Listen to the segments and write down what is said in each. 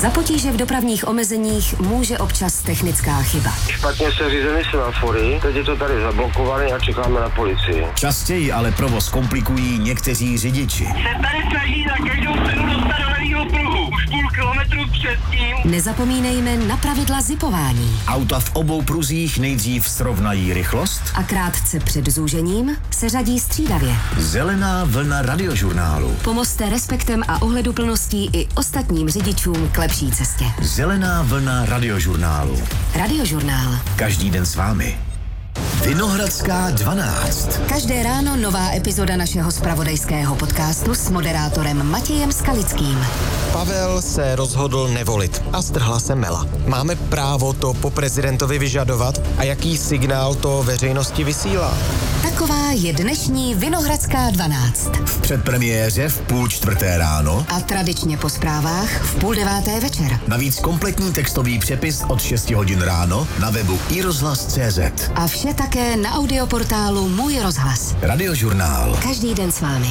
Za potíže v dopravních omezeních může občas technická chyba. Špatně se řízeny semafory, teď je to tady zablokované a čekáme na policii. Častěji ale provoz komplikují někteří řidiči. Se tady snaží za každou cenu dostat do levýho pruhu. Už půl kilometru předtím. Nezapomínejme na pravidla zipování. Auta v obou pruzích nejdřív srovnají rychlost A krátce před zúžením se řadí střídavě. Zelená vlna Radiožurnálu. Pomozte respektem a ohleduplností i ostatním řidičům k lepší cestě. Zelená vlna Radiožurnálu. Radiožurnál. Každý den s vámi. Vinohradská 12. Každé ráno nová epizoda našeho zpravodajského podcastu s moderátorem Matějem Skalickým. Pavel se rozhodl nevolit a strhla se Mela. Máme právo to po prezidentovi vyžadovat a jaký signál to veřejnosti vysílá? Taková je dnešní Vinohradská 12. V předpremiéře v 3:30 ráno. A tradičně po zprávách v 8:30 večer. Navíc kompletní textový přepis od 6 hodin ráno na webu iRozhlas.cz. A vše také na audioportálu Můj rozhlas. Radiožurnál. Každý den s vámi.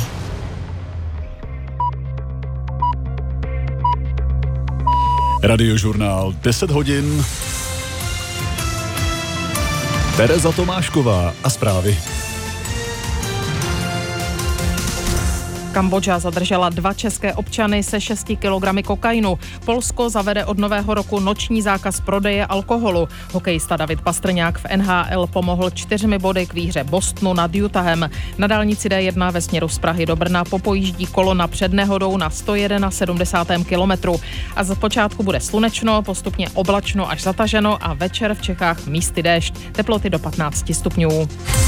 Radiožurnál 10 hodin. Tereza Tomášková a zprávy. Kambodža zadržela 2 české občany se 6 kilogramy kokainu. Polsko zavede od nového roku noční zákaz prodeje alkoholu. Hokejista David Pastrňák v NHL pomohl 4 body k výhře Bostonu nad Utahem. Na dálnici D1 ve směru z Prahy do Brna popojíždí kolona před nehodou na 171. kilometru. A z počátku bude slunečno, postupně oblačno až zataženo a večer v Čechách místy déšť. Teploty do 15 stupňů.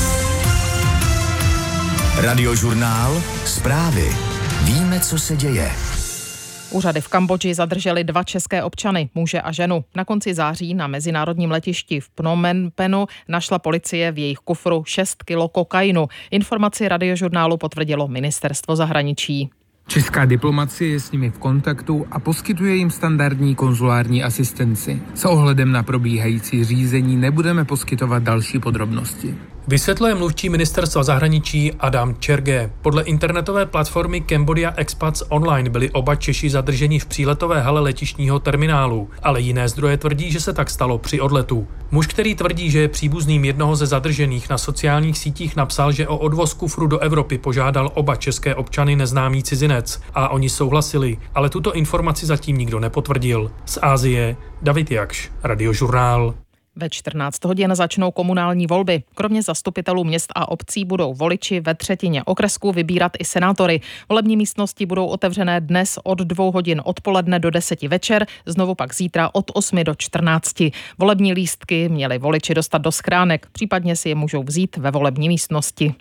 Radiožurnál. Zprávy. Víme, co se děje. Úřady v Kambodži zadrželi 2 české občany, muže a ženu. Na konci září na mezinárodním letišti v Phnom Penhu našla policie v jejich kufru 6 kilo kokainu. Informaci Radiožurnálu potvrdilo ministerstvo zahraničí. Česká diplomacie je s nimi v kontaktu a poskytuje jim standardní konzulární asistenci. S ohledem na probíhající řízení nebudeme poskytovat další podrobnosti. Vysvětluje mluvčí ministerstva zahraničí Adam Čerge. Podle internetové platformy Cambodia Expats Online byli oba Češi zadrženi v příletové hale letištního terminálu, ale jiné zdroje tvrdí, že se tak stalo při odletu. Muž, který tvrdí, že je příbuzným jednoho ze zadržených, na sociálních sítích napsal, že o odvoz kufru do Evropy požádal oba české občany neznámý cizinec a oni souhlasili, ale tuto informaci zatím nikdo nepotvrdil. Z Asie David Jakš, Radiožurnál. Ve 14 hodin začnou komunální volby. Kromě zastupitelů měst a obcí budou voliči ve třetině okrsku vybírat i senátory. Volební místnosti budou otevřené dnes od 2 hodin odpoledne do 10 večer, znovu pak zítra od 8 do 14. Volební lístky měli voliči dostat do schránek, případně si je můžou vzít ve volební místnosti.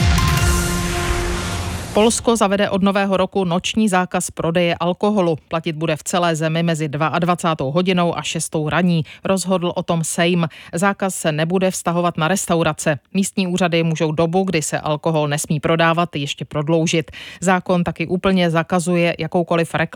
Polsko zavede od nového roku noční zákaz prodeje alkoholu. Platit bude v celé zemi mezi 22. hodinou a 6. raní. Rozhodl o tom Sejm. Zákaz se nebude vztahovat na restaurace. Místní úřady můžou dobu, kdy se alkohol nesmí prodávat, ještě prodloužit. Zákon taky úplně zakazuje jakoukoliv reklamu